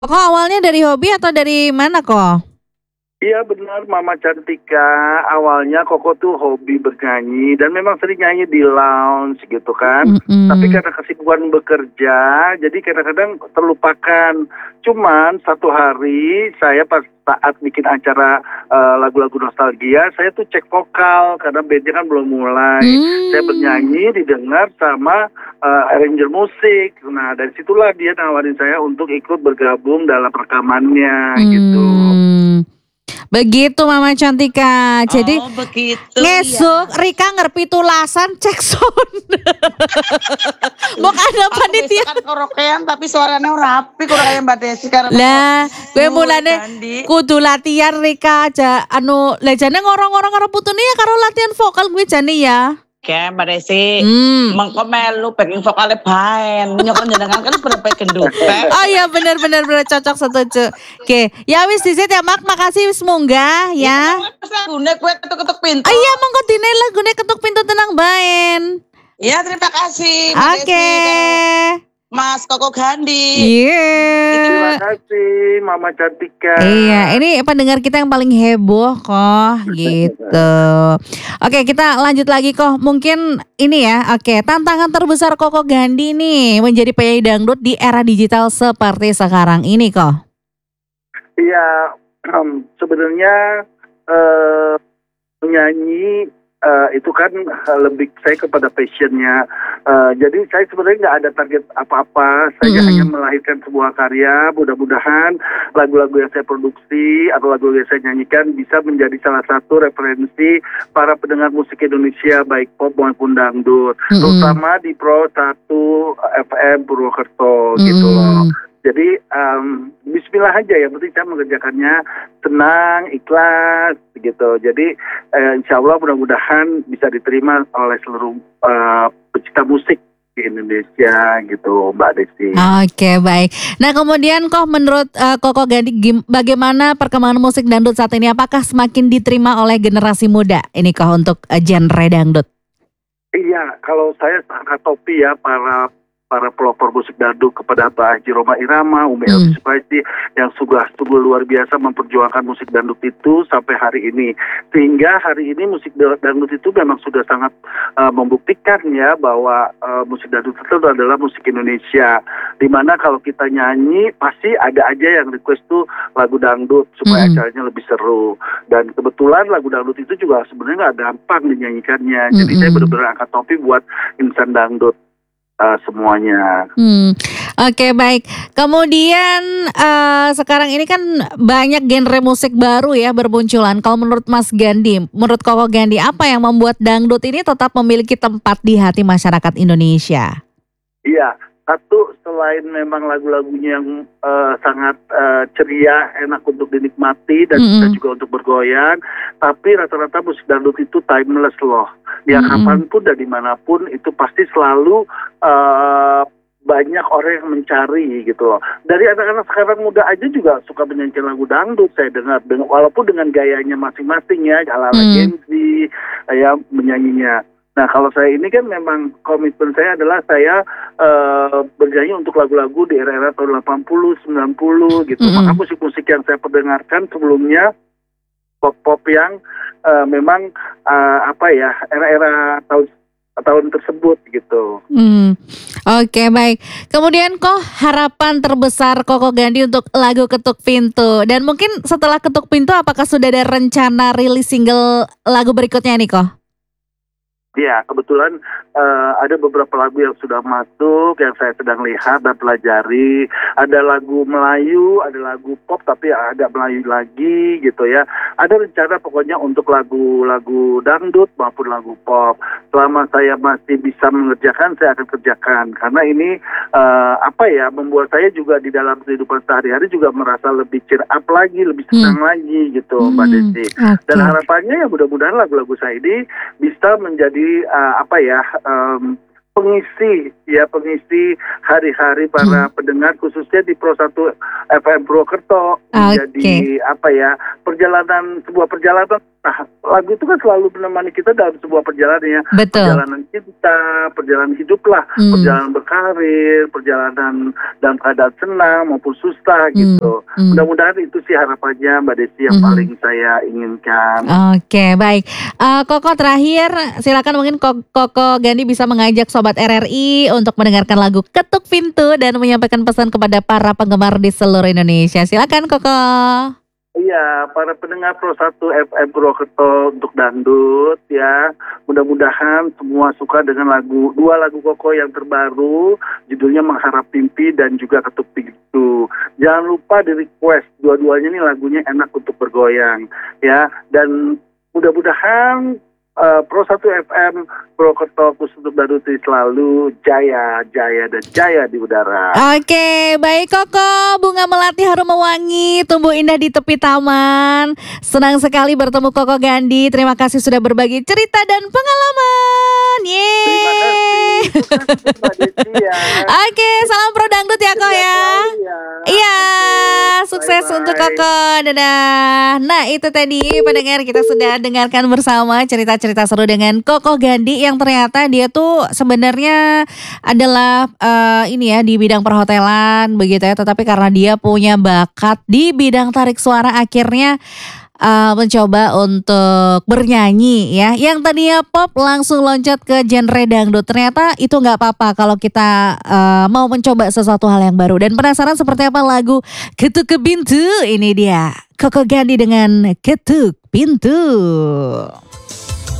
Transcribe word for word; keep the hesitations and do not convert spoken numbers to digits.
Kok awalnya dari hobi atau dari mana kok? Iya benar, Mama Cantika. Awalnya Koko tuh hobi bernyanyi dan memang sering nyanyi di lounge gitu kan. Tapi Mhm. karena kesibukan bekerja, jadi kadang-kadang terlupakan. Cuman satu hari saya pas saat bikin acara eh, lagu-lagu nostalgia, saya tuh cek vokal karena bandnya kan belum mulai. Saya Mmm. bernyanyi didengar sama eh, arranger musik. Nah dari situlah dia nawarin saya untuk ikut bergabung dalam rekamannya gitu. Mmm. Begitu Mama Cantika. Jadi Oh begitu ngesuk ya. Rika ngerpitulasan cek sound. Bukan ada Aku panitia. biasa kan karaokean tapi suaranya rapi kurang kayak Mbak Desi karena Lah, kowe suwe mulane Kandi. kudu latihan Rika aja anu lah jane ngorong-ngorong karo putune ya karo latihan vokal kuwi jane ya. Oke Mbak Desi, Hmm. mengko melu backing vokale baen. Nyokon jenengan kan berapa gendut. Oh iya benar benar benar cocok setuju. Oke, ya wis disit ya Mak, makasih wis munggah ya. Terus lagune kue ketuk-ketuk pintu. Oh iya monggo dine lagune ketuk pintu tenang baen. Iya terima kasih Mbak Oke. Desi dan Mas Koko Gandhi. Terima Iya. kasih Mama Cantika. Iya, ini pendengar kita yang paling heboh kok, gitu. Oke, kita lanjut lagi kok. Mungkin ini ya, oke, tantangan terbesar Koko Gandhi nih menjadi penyanyi dangdut di era digital seperti sekarang ini kok. Iya, em, sebenarnya eh, menyanyi eh, itu kan eh, lebih saya kepada passionnya. Eh, jadi saya sebenarnya nggak ada target apa-apa. Saya Mm-mm. hanya melahirkan sebuah karya. Mudah-mudahan lagu-lagu yang saya produksi atau lagu yang saya nyanyikan bisa menjadi salah satu referensi para pendengar musik Indonesia baik pop maupun dangdut, Mm-mm. terutama di Pro satu F M Purwokerto gitu loh. Mm-mm. Jadi um, Bismillah aja ya, penting saya mengerjakannya tenang, ikhlas, gitu. Jadi eh, Insya Allah mudah-mudahan bisa diterima oleh seluruh eh, pecinta musik di Indonesia, gitu, Mbak Desi. Oke, baik. Nah, kemudian kok menurut eh, Koko Gandhi gim- bagaimana perkembangan musik dangdut saat ini? Apakah semakin diterima oleh generasi muda ini kok untuk eh, genre dangdut? Iya, kalau saya angkat topi ya para para pelopor musik dangdut kepada Pak Haji Roma Irama, Umi Hmm. Elvis Sukaisi yang sudah sungguh luar biasa memperjuangkan musik dangdut itu sampai hari ini. Sehingga hari ini musik dangdut itu memang sudah sangat uh, membuktikan ya bahwa uh, musik dangdut itu adalah musik Indonesia. Dimana kalau kita nyanyi pasti ada aja yang request tuh lagu dangdut supaya Hmm. acaranya lebih seru. Dan kebetulan lagu dangdut itu juga sebenarnya nggak gampang dinyanyikannya. Jadi saya Mm-mm. benar-benar angkat topi buat insan dangdut uh, semuanya. Hmm, oke baik. Kemudian eh, sekarang ini kan banyak genre musik baru ya bermunculan. Kalau menurut Mas Gandhi, menurut Koko Gandhi, apa yang membuat dangdut ini tetap memiliki tempat di hati masyarakat Indonesia? Iya, satu selain memang lagu-lagunya yang uh, sangat uh, ceria, enak untuk dinikmati dan bisa Mm-mm. juga untuk bergoyang, tapi rata-rata musik dangdut itu timeless loh. Ya Mm-mm. kapanpun dan dimanapun itu pasti selalu uh, banyak orang yang mencari gitu loh. Dari anak-anak sekarang muda aja juga suka menyanyikan lagu dangdut saya dengar, dengan, walaupun dengan gayanya masing-masing ya, ala-ala Hmm. Gen Z ya menyanyinya. Nah kalau saya ini kan memang komitmen saya adalah saya uh, bernyanyi untuk lagu-lagu di era-era tahun delapan puluh, sembilan puluh gitu. Mm-mm. Maka musik-musik yang saya perdengarkan sebelumnya pop-pop yang uh, memang uh, apa ya era-era tahun tahun tersebut gitu. Hmm, oke baik. Kemudian kok harapan terbesar Koko Gandhi untuk lagu Ketuk Pintu, dan mungkin setelah Ketuk Pintu apakah sudah ada rencana rilis single lagu berikutnya nih kok? Ya, kebetulan uh, ada beberapa lagu yang sudah masuk, yang saya sedang lihat dan pelajari. Ada lagu Melayu, ada lagu pop, tapi agak Melayu lagi gitu ya. Ada rencana pokoknya untuk lagu-lagu dangdut maupun lagu pop. Selama saya masih bisa mengerjakan, saya akan kerjakan. Karena ini uh, apa ya, membuat saya juga di dalam kehidupan sehari-hari juga merasa lebih cheer up lagi, lebih senang Hmm. lagi gitu, Mbak Hmm, Desi. oke. Dan harapannya ya mudah-mudahan lagu-lagu saya ini bisa menjadi uh, apa ya um, pengisi ya pengisi hari-hari para Hmm. pendengar khususnya di Pro satu F M Purwokerto Oke. menjadi apa ya perjalanan sebuah perjalanan. Nah, lagu itu kan selalu menemani kita dalam sebuah perjalanan ya. Betul. Perjalanan cinta, perjalanan hidup lah, Hmm. perjalanan berkarir, perjalanan dalam keadaan senang maupun susah Hmm. gitu. Hmm. Mudah-mudahan itu sih harapannya Mbak Desi yang Mhm. paling saya inginkan. Oke, baik. Eh, Koko terakhir, silakan mungkin Ko- Koko Gandhi bisa mengajak Sobat R R I untuk mendengarkan lagu Ketuk Pintu dan menyampaikan pesan kepada para penggemar di seluruh Indonesia. Silakan Koko. Iya, para pendengar Pro satu F M Purwokerto untuk dangdut ya. Mudah-mudahan semua suka dengan lagu dua lagu Koko yang terbaru, judulnya Mengharap Mimpi dan juga Ketuk Pintu. Jangan lupa di request dua-duanya nih lagunya enak untuk bergoyang ya. Dan mudah-mudahan uh, Pro satu F M Purwokerto khusus untuk dangdut ini selalu jaya, jaya dan jaya di udara. Oke, baik Koko. Bunga melati harum mewangi, tumbuh indah di tepi taman. Senang sekali bertemu Koko Gandhi. Terima kasih sudah berbagi cerita dan pengalaman. Yeay. Terima kasih, terima kasih Mbak Desi ya. Oke, salam pro dangdut ya Kok ya. Iya, sukses Bye-bye. untuk Koko. Dadah. Nah, itu tadi pendengar, kita sudah dengarkan bersama cerita-cerita seru dengan Koko Gandhi yang ternyata dia tuh sebenarnya adalah eh, ini ya di bidang perhotelan begitu ya, tetapi karena dia punya bakat di bidang tarik suara akhirnya eh, mencoba untuk bernyanyi ya. Yang tadinya pop langsung loncat ke genre dangdut. Ternyata itu nggak apa-apa kalau kita eh, mau mencoba sesuatu hal yang baru. Dan penasaran seperti apa lagu Ketuk Pintu? Ini dia Koko Gandhi dengan Ketuk Pintu.